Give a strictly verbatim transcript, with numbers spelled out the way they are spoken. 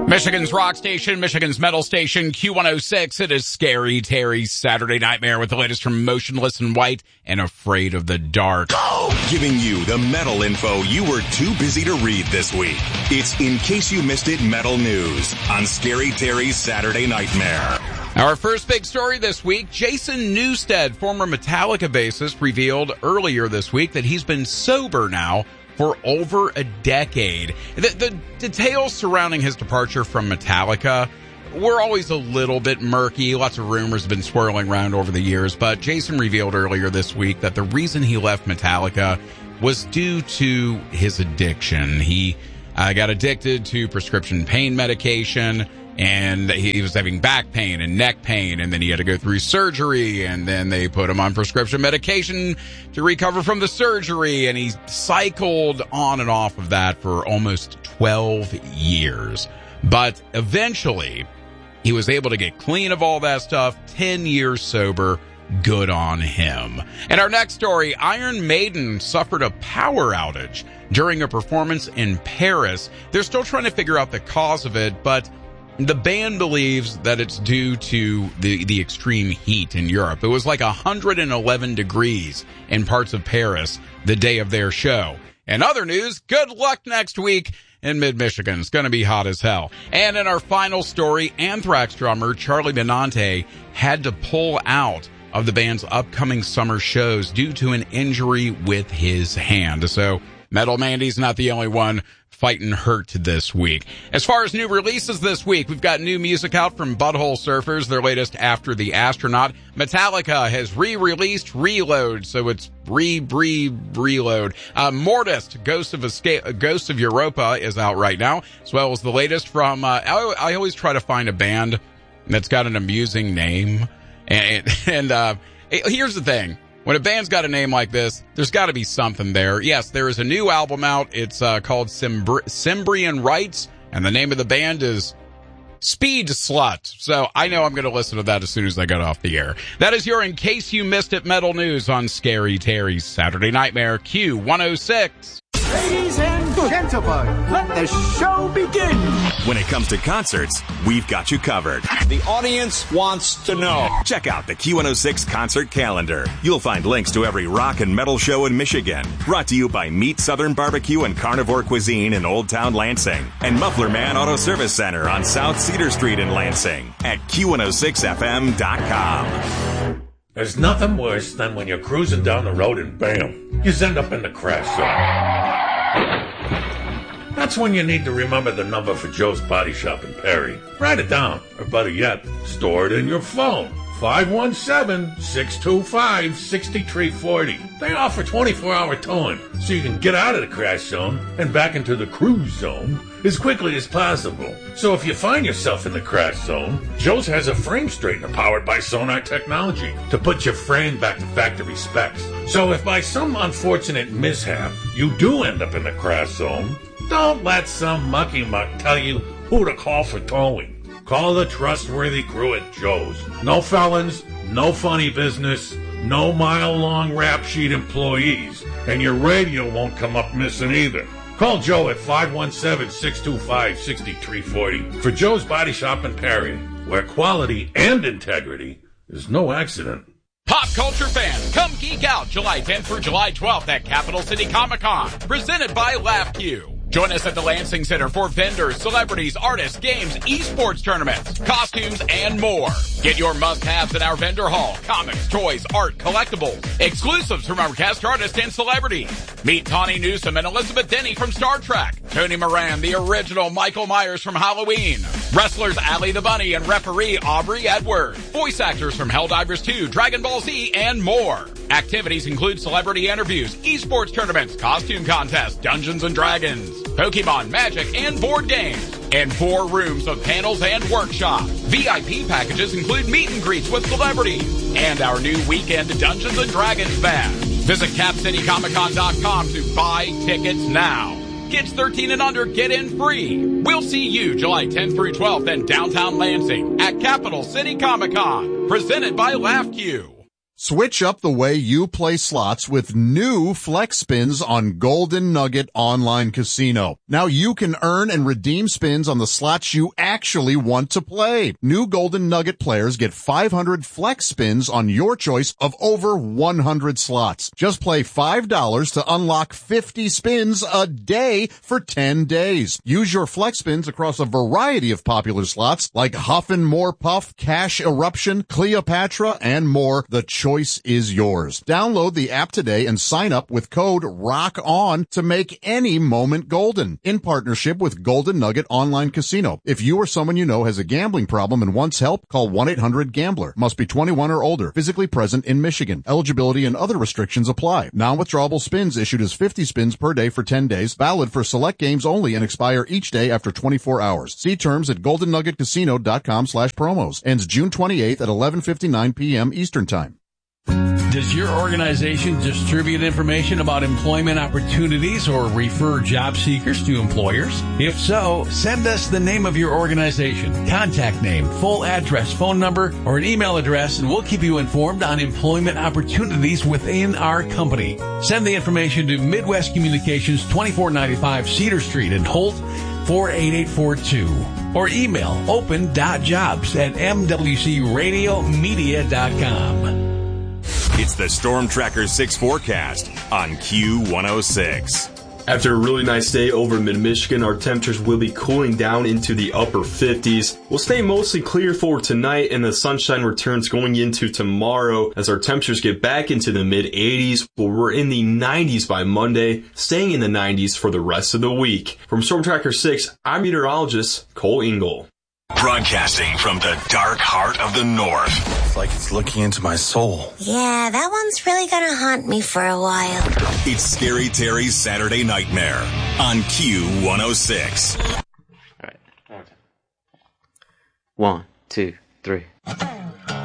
Michigan's rock station, Michigan's metal station, Q one oh six. It is Scary Terry's Saturday Nightmare with the latest from Motionless in White and Afraid of the Dark. Go! Giving you the metal info you were too busy to read this week. It's In Case You Missed It Metal News on Scary Terry's Saturday Nightmare. Our first big story this week, Jason Newsted, former Metallica bassist, revealed earlier this week that he's been sober now for over a decade. The, the details surrounding his departure from Metallica were always a little bit murky. Lots of rumors have been swirling around over the years, but Jason revealed earlier this week that the reason he left Metallica was due to his addiction. He uh, got addicted to prescription pain medication, and he was having back pain and neck pain, and then he had to go through surgery, and then they put him on prescription medication to recover from the surgery, and he cycled on and off of that for almost twelve years. But eventually, he was able to get clean of all that stuff, ten years sober. Good on him. And our next story, Iron Maiden suffered a power outage during a performance in Paris. They're still trying to figure out the cause of it, but the band believes that it's due to the, the extreme heat in Europe. It was like one hundred eleven degrees in parts of Paris the day of their show. In other news, good luck next week in mid-Michigan. It's going to be hot as hell. And in our final story, Anthrax drummer Charlie Benante had to pull out of the band's upcoming summer shows due to an injury with his hand. So Metal Mandy's not the only one fighting hurt this week. As far as new releases this week, we've got new music out from Butthole Surfers, their latest After the Astronaut. Metallica has re-released Reload, so it's re-re-reload. Uh, Mortis, Ghost of Escape, Ghost of Europa is out right now, as well as the latest from, uh, I, I always try to find a band that's got an amusing name. And, and uh, here's the thing. When a band's got a name like this, there's got to be something there. Yes, there is a new album out. It's uh, called Cimbri- Cimbrian Rights, and the name of the band is Speed Slut. So I know I'm going to listen to that as soon as I get off the air. That is your In Case You Missed It Metal News on Scary Terry's Saturday Nightmare, Q one oh six. Ladies and gentlemen, let the show begin. When it comes to concerts, we've got you covered. The audience wants to know. Check out the Q one oh six concert calendar. You'll find links to every rock and metal show in Michigan. Brought to you by Meat Southern Barbecue and Carnivore Cuisine in Old Town Lansing. And Muffler Man Auto Service Center on South Cedar Street in Lansing. At Q one oh six F M dot com. There's nothing worse than when you're cruising down the road and bam, you end up in the crash zone. That's when you need to remember the number for Joe's Body Shop in Perry. Write it down, or better yet, store it in your phone. five one seven, six two five, six three four zero. They offer twenty-four hour towing, so you can get out of the crash zone and back into the cruise zone as quickly as possible. So if you find yourself in the crash zone, Joe's has a frame straightener powered by Sonar Technology to put your frame back to factory specs. So if by some unfortunate mishap you do end up in the crash zone, don't let some mucky muck tell you who to call for towing. Call the trustworthy crew at Joe's. No felons, no funny business, no mile-long rap sheet employees, and your radio won't come up missing either. Call Joe at five one seven, six two five, six three four zero for Joe's Body Shop in Perry, where quality and integrity is no accident. Pop culture fans, come geek out July tenth through July twelfth at Capital City Comic Con, presented by LaughQ. Join us at the Lansing Center for vendors, celebrities, artists, games, esports tournaments, costumes, and more. Get your must-haves in our vendor hall. Comics, toys, art, collectibles, exclusives from our cast artists and celebrities. Meet Tawny Newsome and Elizabeth Denny from Star Trek. Tony Moran, the original Michael Myers from Halloween. Wrestlers Allie the Bunny and referee Aubrey Edwards. Voice actors from Helldivers two, Dragon Ball Z, and more. Activities include celebrity interviews, esports tournaments, costume contests, Dungeons and Dragons, Pokemon, Magic, and board games. And four rooms of panels and workshops. V I P packages include meet and greets with celebrities and our new weekend Dungeons and Dragons bash. Visit cap city comic con dot com to buy tickets now. Kids thirteen and under get in free. We'll see you July tenth through twelfth in downtown Lansing at Capital City Comic Con, presented by LaughQ. Switch up the way you play slots with new Flex Spins on Golden Nugget Online Casino. Now you can earn and redeem spins on the slots you actually want to play. New Golden Nugget players get five hundred Flex Spins on your choice of over one hundred slots. Just play five dollars to unlock fifty spins a day for ten days. Use your Flex Spins across a variety of popular slots like Huff and More Puff, Cash Eruption, Cleopatra, and more. The choice is yours. Download the app today and sign up with code ROCKON to make any moment golden. In partnership with Golden Nugget Online Casino. If you or someone you know has a gambling problem and wants help, call one eight hundred gambler. Must be twenty-one or older. Physically present in Michigan. Eligibility and other restrictions apply. Non-withdrawable spins issued as fifty spins per day for ten days. Valid for select games only and expire each day after twenty-four hours. See terms at golden nugget casino dot com slash promos. Ends June twenty-eighth at eleven fifty-nine p.m. Eastern Time. Does your organization distribute information about employment opportunities or refer job seekers to employers? If so, send us the name of your organization, contact name, full address, phone number, or an email address, and we'll keep you informed on employment opportunities within our company. Send the information to Midwest Communications, twenty-four ninety-five Cedar Street in Holt, four eight eight four two, or email open dot jobs at m w c radio media dot com. It's the Storm Tracker six forecast on Q one oh six. After a really nice day over mid-Michigan, our temperatures will be cooling down into the upper fifties. We'll stay mostly clear for tonight, and the sunshine returns going into tomorrow as our temperatures get back into the mid-eighties. We're in the nineties by Monday, staying in the nineties for the rest of the week. From Storm Tracker six, I'm meteorologist Cole Engel. Broadcasting from the dark heart of the North. It's like it's looking into my soul. Yeah, that one's really gonna haunt me for a while. It's Scary Terry's Saturday Nightmare on Q one oh six. All right. One, two, three.